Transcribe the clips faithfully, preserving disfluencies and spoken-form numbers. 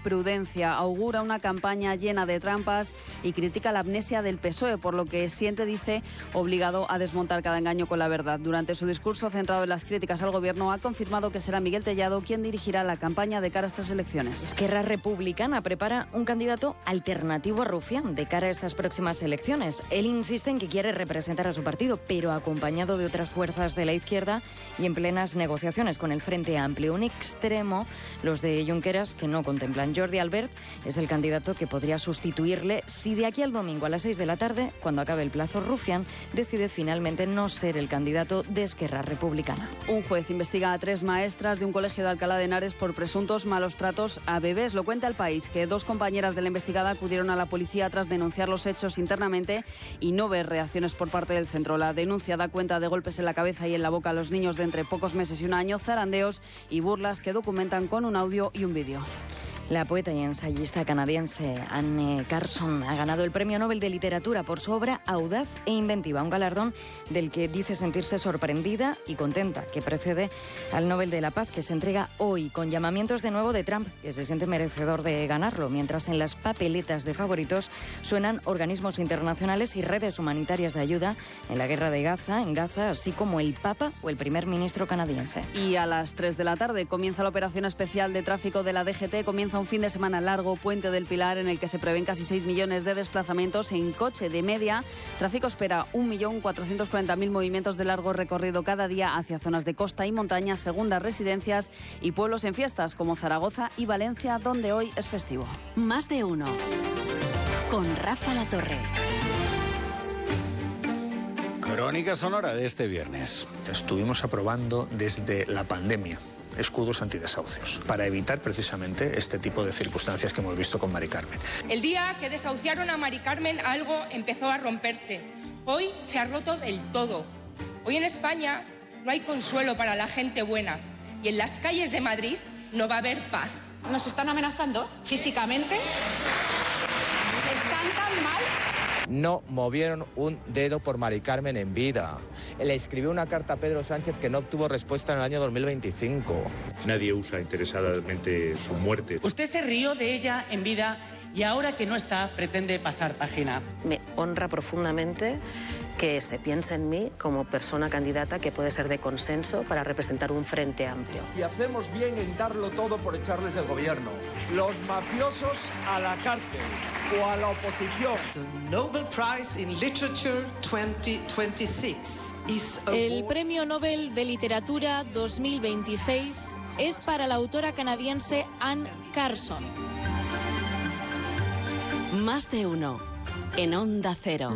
prudencia, augura una campaña llena de trampas y critica la amnesia del P S O E, por lo que siente, dice, obligado a desmontar cada engaño con la verdad. Durante su discurso centrado en las críticas al Gobierno, ha confirmado que será Miguel Tellado quien dirigirá la campaña de cara a estas elecciones. Esquerra Republicana prepara un candidato alternativo a Rufián de cara a estas próximas elecciones. Él insiste en que quiere representar a su partido, pero acompañado de otras fuerzas de la izquierda y en plenas negociaciones con el Frente Amplio. Un extremo, los de Junqueras, que no contemplan. Jordi Albert es el candidato que podría sustituirle si de aquí al domingo a las seis de la tarde, cuando acabe el plazo, Rufián decide finalmente no ser el candidato de Esquerra Republicana. Un juez investiga a tres maestras de un colegio de Alcalá de Henares por presuntos malos tratos a bebés. Lo cuenta El País, que dos compañeras de la investigada acudieron a la policía tras denunciar los hechos internamente y no ver reacciones por parte del centro. La denuncia da cuenta de golpes en la cabeza y en la boca a los niños de entre pocos meses y un año, zarandeos y burlas que documentan con un audio y un vídeo. La poeta y ensayista canadiense Anne Carson ha ganado el Premio Nobel de Literatura por su obra audaz e inventiva, un galardón del que dice sentirse sorprendida y contenta, que precede al Nobel de la Paz, que se entrega hoy, con llamamientos de nuevo de Trump, que se siente merecedor de ganarlo, mientras en las papeletas de favoritos suenan organismos internacionales y redes humanitarias de ayuda en la guerra de Gaza, en Gaza, así como el Papa o el primer ministro canadiense. Y a las tres de la tarde comienza la operación especial de tráfico de la D G T, comienza un fin de semana largo, Puente del Pilar, en el que se prevén casi seis millones de desplazamientos en coche de media. Tráfico espera un millón cuatrocientos cuarenta mil movimientos de largo recorrido cada día hacia zonas de costa y montaña, segundas residencias y pueblos en fiestas como Zaragoza y Valencia, donde hoy es festivo. Más de uno. Con Rafa La Torre. Crónica sonora de este viernes. Estuvimos aprobando desde la pandemia escudos antidesahucios para evitar precisamente este tipo de circunstancias que hemos visto con Mari Carmen. El día que desahuciaron a Mari Carmen, algo empezó a romperse. Hoy se ha roto del todo. Hoy en España no hay consuelo para la gente buena y en las calles de Madrid no va a haber paz. Nos están amenazando físicamente. Están tan mal. No movieron un dedo por Mari Carmen en vida. Le escribió una carta a Pedro Sánchez que no obtuvo respuesta en el año dos mil veinticinco. Nadie usa interesadamente su muerte. Usted se rió de ella en vida y ahora que no está pretende pasar página. Me honra profundamente que se piense en mí como persona candidata que puede ser de consenso para representar un frente amplio. Y hacemos bien en darlo todo por echarles del gobierno. Los mafiosos a la cárcel o a la oposición. The Nobel Prize in Literature veinte veintiséis is a... El Premio Nobel de Literatura dos mil veintiséis es para la autora canadiense Anne Carson. Más de uno. En Onda Cero.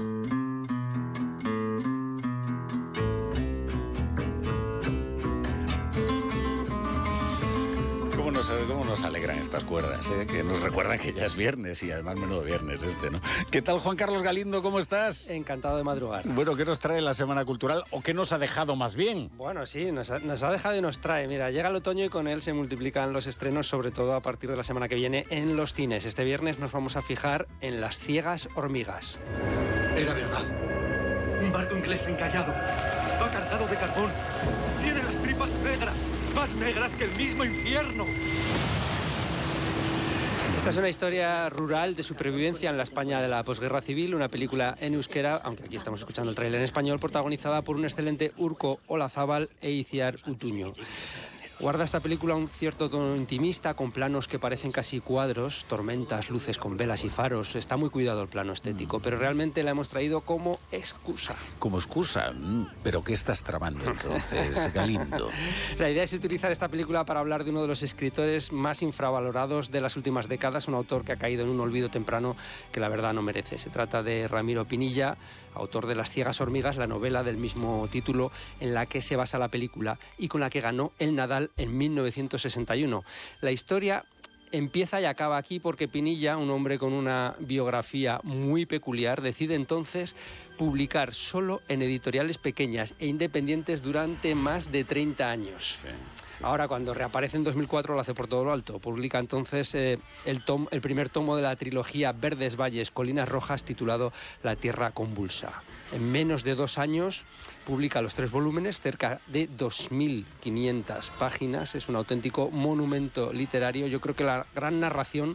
¿Cómo nos alegran estas cuerdas? ¿eh? Que nos recuerdan que ya es viernes y además menudo viernes este, ¿no? ¿Qué tal, Juan Carlos Galindo? ¿Cómo estás? Encantado de madrugar. Bueno, ¿qué nos trae la Semana Cultural o qué nos ha dejado más bien? Bueno, sí, nos ha, nos ha dejado y nos trae. Mira, llega el otoño y con él se multiplican los estrenos, sobre todo a partir de la semana que viene en los cines. Este viernes nos vamos a fijar en Las ciegas hormigas. Era verdad. Un barco inglés encallado. Va cargado de carbón. Tiene las tripas negras. Más negras que el mismo infierno. Esta es una historia rural de supervivencia en la España de la posguerra civil, una película en euskera, aunque aquí estamos escuchando el tráiler en español, protagonizada por un excelente Urko Olazábal e Itziar Utuño. Guarda esta película un cierto tono intimista, con planos que parecen casi cuadros, tormentas, luces con velas y faros. Está muy cuidado el plano estético, pero realmente la hemos traído como excusa. Como excusa, ¿pero qué estás tramando entonces, Galindo? La idea es utilizar esta película para hablar de uno de los escritores más infravalorados de las últimas décadas, un autor que ha caído en un olvido temprano que la verdad no merece. Se trata de Ramiro Pinilla, autor de Las ciegas hormigas, la novela del mismo título en la que se basa la película y con la que ganó el Nadal en mil novecientos sesenta y uno. La historia empieza y acaba aquí porque Pinilla, un hombre con una biografía muy peculiar, decide entonces publicar solo en editoriales pequeñas e independientes durante más de treinta años. Sí, sí. Ahora, cuando reaparece en dos mil cuatro, lo hace por todo lo alto. Publica entonces eh, el, tom, el primer tomo de la trilogía Verdes Valles, Colinas Rojas, titulado La Tierra Convulsa. En menos de dos años publica los tres volúmenes, cerca de dos mil quinientas páginas. Es un auténtico monumento literario. Yo creo que la gran narración